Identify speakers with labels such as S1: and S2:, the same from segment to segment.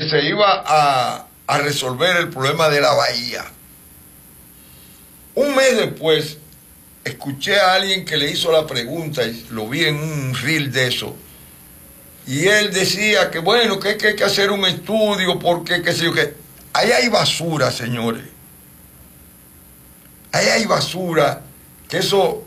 S1: que se iba a resolver el problema de la bahía. Un mes después, escuché a alguien que le hizo la pregunta, y lo vi en un reel de eso, y él decía que bueno, que hay que hacer un estudio, porque qué sé yo qué. Ahí hay basura, señores. Ahí hay basura, que eso...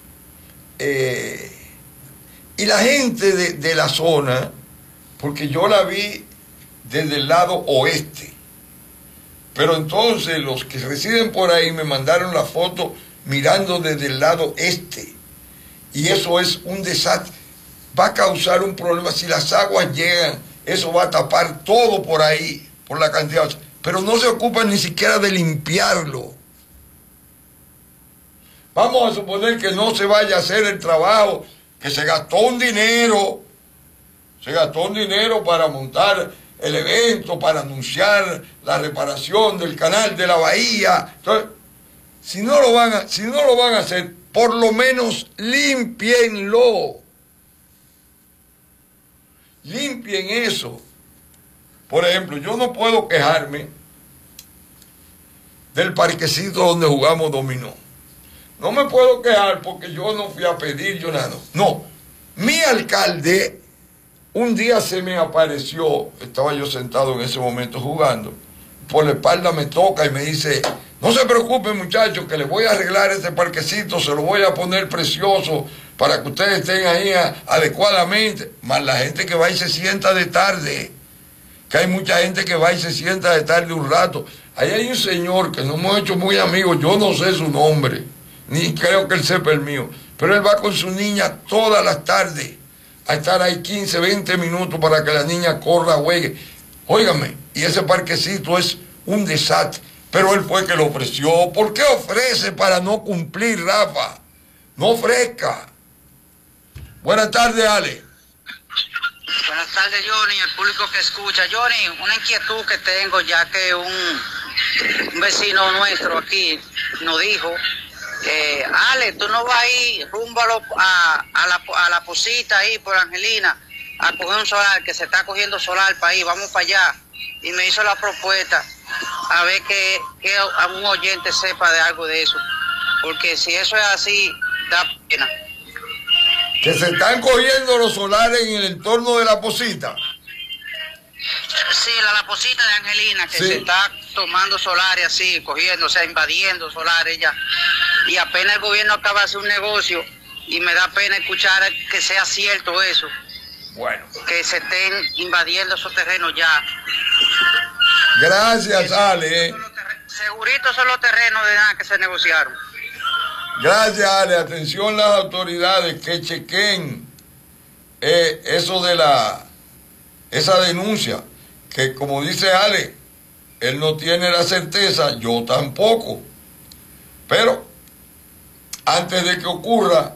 S1: y la gente de la zona, porque yo la vi desde el lado oeste, pero entonces los que residen por ahí me mandaron la foto mirando desde el lado este, y eso es un desastre, va a causar un problema. Si las aguas llegan, eso va a tapar todo por ahí, por la cantidad, pero no se ocupan ni siquiera de limpiarlo. Vamos a suponer que no se vaya a hacer el trabajo, que se gastó un dinero para montar el evento, para anunciar la reparación del canal de la bahía. Entonces, si no lo van a hacer, por lo menos límpienlo. Limpien eso. Por ejemplo, yo no puedo quejarme del parquecito donde jugamos dominó. No me puedo quejar porque yo no fui a pedir, yo nada. No, mi alcalde un día se me apareció, estaba yo sentado en ese momento jugando, por la espalda me toca y me dice, no se preocupen muchachos, que les voy a arreglar este parquecito, se lo voy a poner precioso para que ustedes estén ahí adecuadamente. Más la gente que va y se sienta de tarde, que hay mucha gente que va y se sienta de tarde un rato. Ahí hay un señor que nos hemos hecho muy amigos, yo no sé su nombre, ni creo que él sepa el mío, pero él va con su niña todas las tardes a estar ahí 15, 20 minutos para que la niña corra, juegue. Óigame, y ese parquecito es un desastre, pero él fue que lo ofreció. ¿Por qué ofrece para no cumplir, Rafa? No ofrezca. Buenas tardes, Ale.
S2: Buenas tardes, Johnny, el público que escucha. Johnny, una inquietud que tengo, ya que un vecino nuestro aquí nos dijo, Ale, tú no vas a ir rumbo a la posita ahí por Angelina a coger un solar, que se está cogiendo solar para ahí, vamos para allá. Y me hizo la propuesta a ver que algún oyente sepa de algo de eso, porque si eso es así, da pena.
S1: Que se están cogiendo los solares en el entorno de la posita.
S2: Sí, la posita de Angelina, que sí, se está tomando solares así, cogiendo, o sea, invadiendo solares ya. Y apenas el gobierno acaba de hacer un negocio y me da pena escuchar que sea cierto eso.
S1: Bueno.
S2: Que se estén invadiendo esos terrenos ya.
S1: Gracias, Ale.
S2: Seguritos son los terrenos de nada que se negociaron.
S1: Gracias, Ale. Atención las autoridades que chequen eso de esa denuncia, que como dice Ale, él no tiene la certeza, yo tampoco. Pero antes de que ocurra,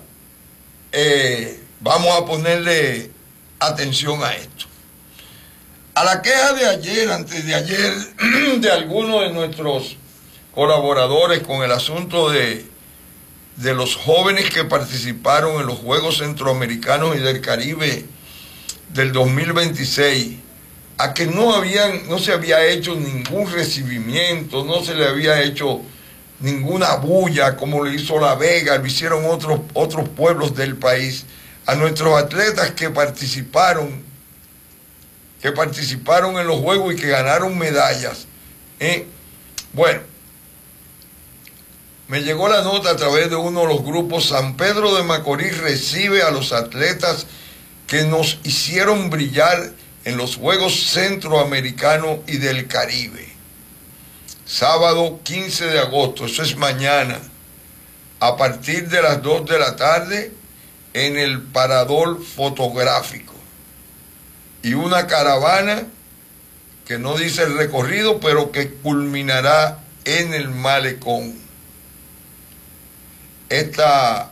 S1: vamos a ponerle atención a esto. A la queja de ayer, antes de ayer, de algunos de nuestros colaboradores con el asunto de los jóvenes que participaron en los Juegos Centroamericanos y del Caribe del 2026, a que no se había hecho ningún recibimiento, no se le había hecho ninguna bulla como le hizo La Vega, lo hicieron otros pueblos del país, a nuestros atletas que participaron en los Juegos y que ganaron medallas. Bueno, me llegó la nota a través de uno de los grupos. San Pedro de Macorís recibe a los atletas que nos hicieron brillar en los Juegos Centroamericanos y del Caribe. Sábado 15 de agosto, eso es mañana, a partir de las 2 de la tarde, en el Parador Fotográfico. Y una caravana que no dice el recorrido, pero que culminará en el malecón. Este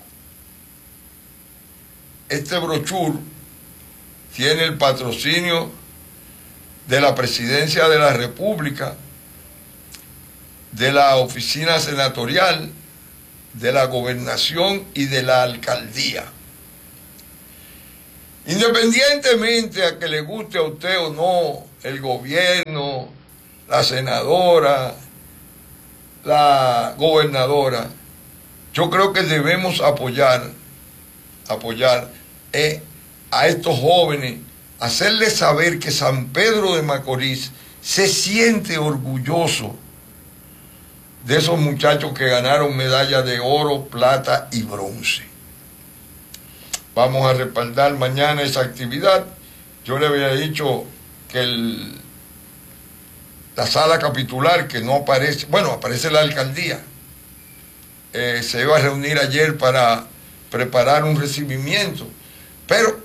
S1: brochure tiene el patrocinio de la Presidencia de la República, de la Oficina Senatorial, de la Gobernación y de la Alcaldía. Independientemente a que le guste a usted o no el gobierno, la senadora, la gobernadora, yo creo que debemos apoyar a estos jóvenes, hacerles saber que San Pedro de Macorís se siente orgulloso de esos muchachos que ganaron medallas de oro, plata y bronce. Vamos a respaldar mañana esa actividad. Yo le había dicho que la sala capitular, que no aparece, bueno, aparece la alcaldía, se iba a reunir ayer para preparar un recibimiento, pero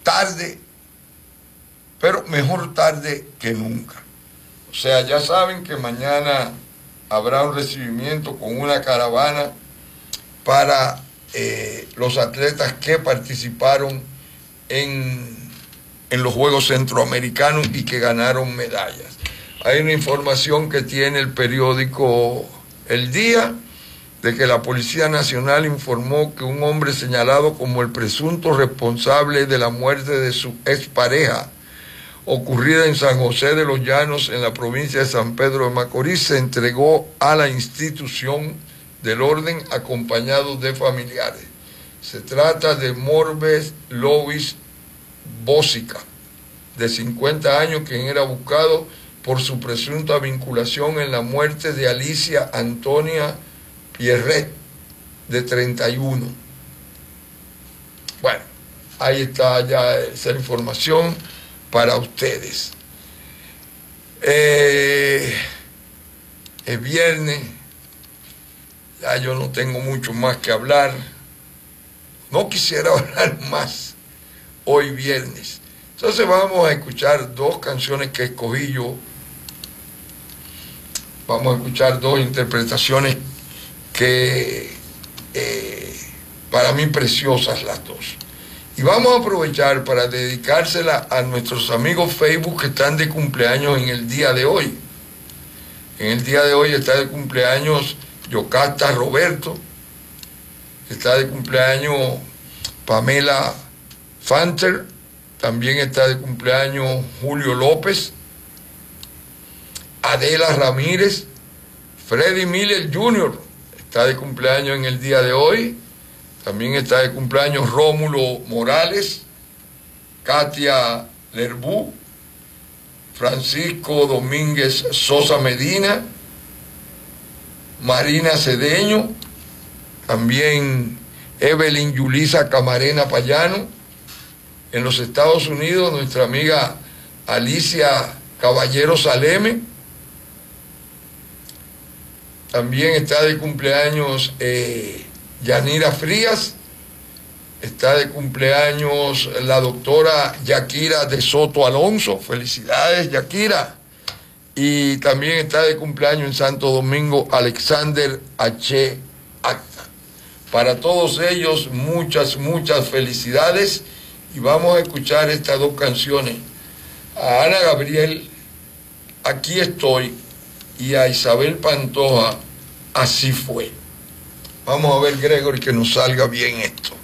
S1: mejor tarde que nunca. O sea, ya saben que mañana habrá un recibimiento con una caravana para los atletas que participaron en los Juegos Centroamericanos y que ganaron medallas. Hay una información que tiene el periódico El Día, de que la Policía Nacional informó que un hombre señalado como el presunto responsable de la muerte de su expareja, ocurrida en San José de los Llanos, en la provincia de San Pedro de Macorís, se entregó a la institución del orden acompañado de familiares. Se trata de Morbes Lovis Bósica, de 50 años, quien era buscado por su presunta vinculación en la muerte de Alicia Antonia Pierret, de 31. Bueno, ahí está ya esa información para ustedes. Es viernes, ya yo no tengo mucho más que hablar. No quisiera hablar más hoy viernes. Entonces vamos a escuchar dos canciones que escogí yo. Vamos a escuchar dos interpretaciones que para mí preciosas las dos. Y vamos a aprovechar para dedicársela a nuestros amigos Facebook que están de cumpleaños en el día de hoy. En el día de hoy está de cumpleaños Yocasta Roberto, está de cumpleaños Pamela Fanter, también está de cumpleaños Julio López, Adela Ramírez, Freddy Miller Jr. está de cumpleaños en el día de hoy. También está de cumpleaños Rómulo Morales, Katia Lerbú, Francisco Domínguez Sosa Medina, Marina Cedeño, también Evelyn Yulisa Camarena Payano. En los Estados Unidos, nuestra amiga Alicia Caballero Saleme. También está de cumpleaños Yanira Frías, está de cumpleaños la doctora Yakira de Soto Alonso, felicidades Yakira, y también está de cumpleaños en Santo Domingo Alexander H. Acta. Para todos ellos muchas felicidades, y vamos a escuchar estas dos canciones, a Ana Gabriel, Aquí estoy, y a Isabel Pantoja, Así fue. Vamos a ver, Gregory, que nos salga bien esto.